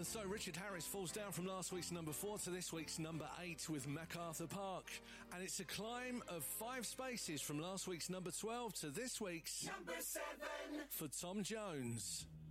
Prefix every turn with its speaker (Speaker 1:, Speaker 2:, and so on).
Speaker 1: And so Richard Harris falls down from last week's number 4 to this week's number 8 with MacArthur Park. And it's a climb of 5 spaces from last week's number 12 to this week's
Speaker 2: number 7
Speaker 1: for Tom Jones.